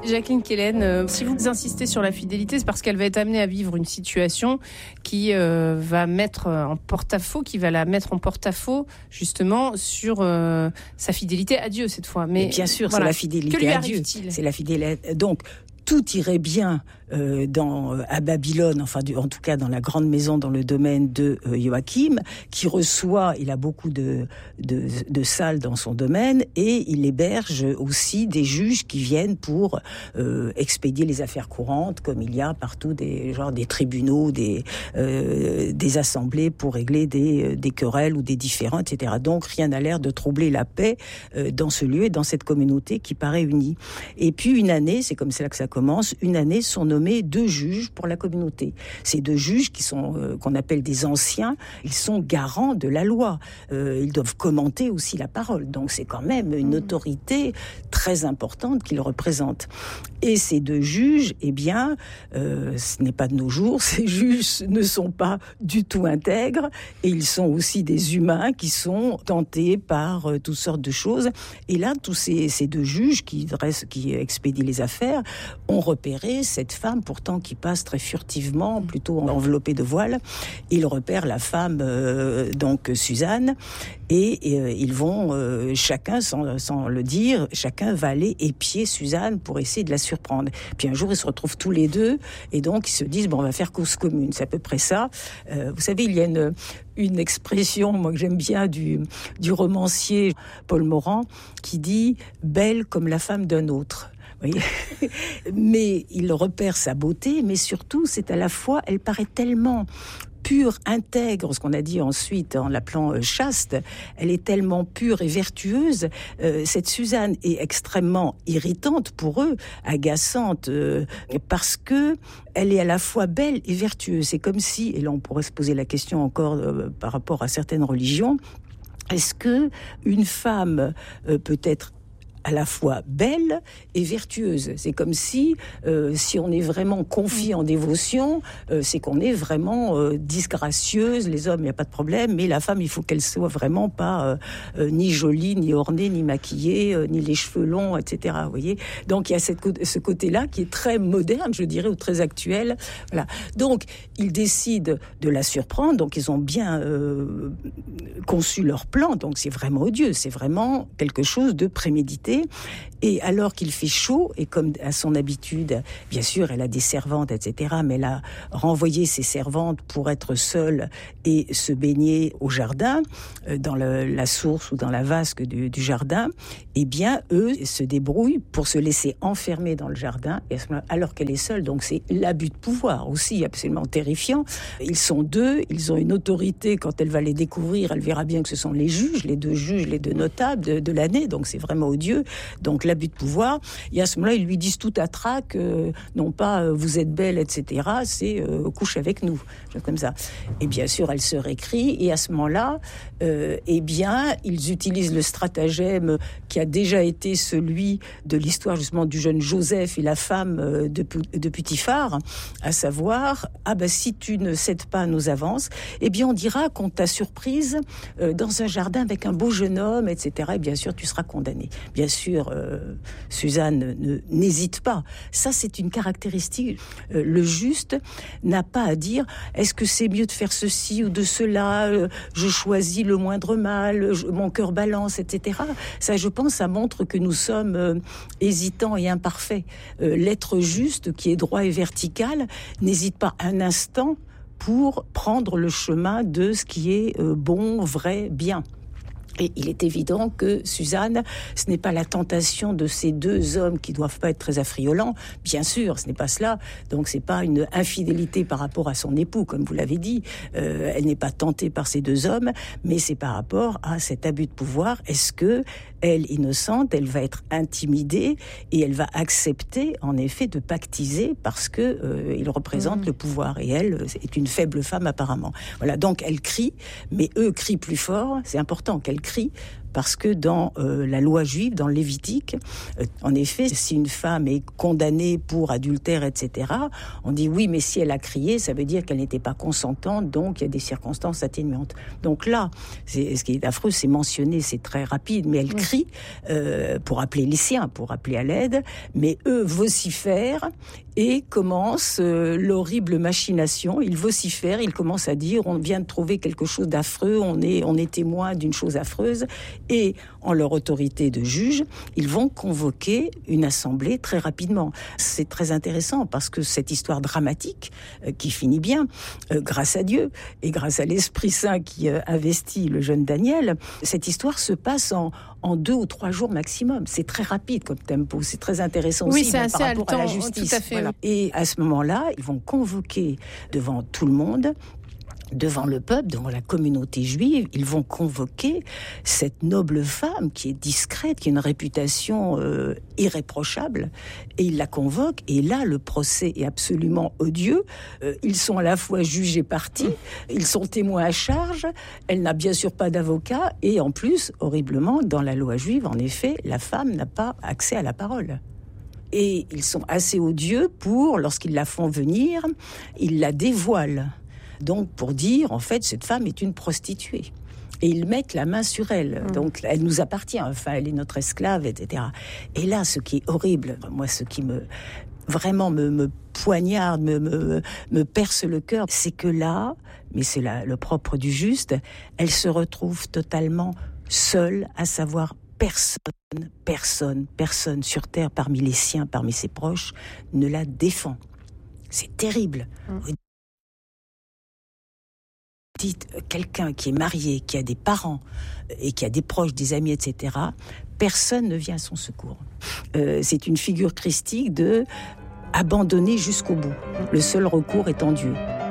Jacqueline Quelen, si vous insistez sur la fidélité, c'est parce qu'elle va être amenée à vivre une situation qui va mettre en porte-à-faux, qui va la mettre en porte-à-faux justement sur sa fidélité à Dieu cette fois. Mais bien sûr, voilà. C'est la fidélité que lui à Dieu. Arrive-t-il ? C'est la fidélité. Donc, tout irait bien à Babylone, en tout cas dans la grande maison dans le domaine de Joachim, qui reçoit, il a beaucoup de salles dans son domaine, et il héberge aussi des juges qui viennent pour expédier les affaires courantes, comme il y a partout des tribunaux, des assemblées pour régler des querelles ou des différends, etc. Donc rien n'a l'air de troubler la paix dans ce lieu et dans cette communauté qui paraît unie. Et puis une année, c'est comme ça que ça commence, une année sont nommés 2 juges pour la communauté. Ces 2 juges qui sont qu'on appelle des anciens, ils sont garants de la loi. Ils doivent commenter aussi la parole. Donc c'est quand même une autorité très importante qu'ils représentent. Et ces 2 juges, eh bien, ce n'est pas de nos jours. Ces juges ne sont pas du tout intègres et ils sont aussi des humains qui sont tentés par toutes sortes de choses. Et là, tous ces 2 juges qui expédient les affaires ont repéré cette femme pourtant qui passe très furtivement, plutôt enveloppée de voile. Ils repèrent la femme, donc Suzanne, et ils vont, chacun, sans le dire, chacun va aller épier Suzanne pour essayer de la surprendre. Puis un jour, ils se retrouvent tous les deux, et donc ils se disent, on va faire cause commune. C'est à peu près ça. Vous savez, il y a une expression, moi, que j'aime bien, du romancier Paul Morand, qui dit « belle comme la femme d'un autre ». Oui. Mais il repère sa beauté, mais surtout, c'est à la fois, elle paraît tellement pure, intègre, ce qu'on a dit ensuite en l'appelant chaste, elle est tellement pure et vertueuse. Cette Suzanne est extrêmement irritante pour eux, agaçante, parce que elle est à la fois belle et vertueuse. C'est comme si, et là on pourrait se poser la question encore par rapport à certaines religions, est-ce que une femme peut être à la fois belle et vertueuse? C'est comme si on est vraiment confié en dévotion, c'est qu'on est vraiment disgracieuse. Les hommes, il n'y a pas de problème, mais la femme, il faut qu'elle soit vraiment pas ni jolie, ni ornée, ni maquillée, ni les cheveux longs, etc. Vous voyez. Donc il y a ce côté-là qui est très moderne, je dirais, ou très actuel. Voilà. Donc ils décident de la surprendre. Donc ils ont bien conçu leur plan. Donc c'est vraiment odieux, c'est vraiment quelque chose de prémédité. Et alors qu'il fait chaud, et comme à son habitude, bien sûr, elle a des servantes, etc., mais elle a renvoyé ses servantes pour être seule et se baigner au jardin, dans la source ou dans la vasque du jardin, eh bien, eux se débrouillent pour se laisser enfermer dans le jardin, alors qu'elle est seule. Donc c'est l'abus de pouvoir aussi, absolument terrifiant. Ils sont 2, ils ont une autorité. Quand elle va les découvrir, elle verra bien que ce sont les juges, les 2 juges, les 2 notables de l'année, donc c'est vraiment odieux. Donc l'abus de pouvoir, et à ce moment-là, ils lui disent tout à trac, non pas vous êtes belle, etc., c'est couche avec nous, comme ça. Et bien sûr, elle se récrie, et à ce moment-là, eh bien, ils utilisent le stratagème qui a déjà été celui de l'histoire justement du jeune Joseph et la femme de Potiphar, à savoir, si tu ne cèdes pas à nos avances, eh bien, on dira qu'on t'a surprise dans un jardin avec un beau jeune homme, etc., et bien sûr, tu seras condamné. Bien sûr, Suzanne n'hésite pas. Ça, c'est une caractéristique. Le juste n'a pas à dire est-ce que c'est mieux de faire ceci ou de cela, je choisis le moindre mal, mon cœur balance, etc. Ça, je pense, ça montre que nous sommes hésitants et imparfaits. L'être juste, qui est droit et vertical, n'hésite pas un instant pour prendre le chemin de ce qui est bon, vrai, bien. Et il est évident que Suzanne, ce n'est pas la tentation de ces 2 hommes qui doivent pas être très affriolants. Bien sûr, ce n'est pas cela. Donc c'est pas une infidélité par rapport à son époux, comme vous l'avez dit. Elle n'est pas tentée par ces 2 hommes, mais c'est par rapport à cet abus de pouvoir. Est-ce que elle, innocente, elle va être intimidée et elle va accepter, en effet, de pactiser parce que il représente le pouvoir. Et elle est une faible femme, apparemment. Voilà. Donc elle crie, mais eux crient plus fort. C'est important qu'elle crie parce que dans la loi juive, dans le Lévitique, en effet, si une femme est condamnée pour adultère, etc., on dit oui, mais si elle a crié, ça veut dire qu'elle n'était pas consentante, donc il y a des circonstances atténuantes. Donc là, ce qui est affreux, c'est mentionné, c'est très rapide, mais elle crie pour appeler les siens, pour appeler à l'aide, mais eux vocifèrent et commencent l'horrible machination. Ils vocifèrent, ils commencent à dire on vient de trouver quelque chose d'affreux, on est témoin d'une chose affreuse, et en leur autorité de juge, ils vont convoquer une assemblée très rapidement. C'est très intéressant parce que cette histoire dramatique qui finit bien, grâce à Dieu et grâce à l'Esprit Saint qui investit le jeune Daniel, cette histoire se passe en 2 ou 3 jours maximum. C'est très rapide comme tempo, c'est très intéressant aussi c'est assez par rapport à la justice. tout à fait. Voilà. Et à ce moment-là, ils vont convoquer devant tout le monde, devant le peuple, devant la communauté juive, ils vont convoquer cette noble femme qui est discrète, qui a une réputation irréprochable, et ils la convoquent, et là, le procès est absolument odieux. Ils sont à la fois juges et parties, ils sont témoins à charge, elle n'a bien sûr pas d'avocat, et en plus, horriblement, dans la loi juive, en effet, la femme n'a pas accès à la parole. Et ils sont assez odieux pour, lorsqu'ils la font venir, ils la dévoilent. Donc, pour dire, en fait, cette femme est une prostituée. Et ils mettent la main sur elle. Donc, elle nous appartient. Enfin, elle est notre esclave, etc. Et là, ce qui est horrible, moi, ce qui me poignarde, me perce le cœur, c'est que là, mais c'est le propre du juste, elle se retrouve totalement seule, à savoir personne sur terre, parmi les siens, parmi ses proches, ne la défend. C'est terrible. Dites, quelqu'un qui est marié, qui a des parents et qui a des proches, des amis, etc., personne ne vient à son secours. C'est une figure christique de abandonner jusqu'au bout. Le seul recours est en Dieu.